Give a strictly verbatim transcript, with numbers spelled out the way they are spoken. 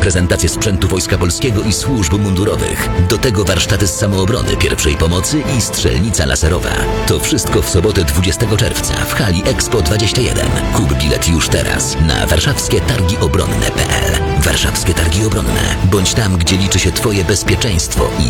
prezentacje sprzętu Wojska Polskiego i służb mundurowych. Do tego warsztaty z samoobrony, pierwszej pomocy i strzelnica laserowa. To wszystko w sobotę dwudziestego czerwca w hali Expo dwadzieścia jeden. Kup bilet już teraz na warszawskie targi obronne kropka p l. Warszawskie Targi Obronne. Bądź tam, gdzie liczy się Twoje bezpieczeństwo i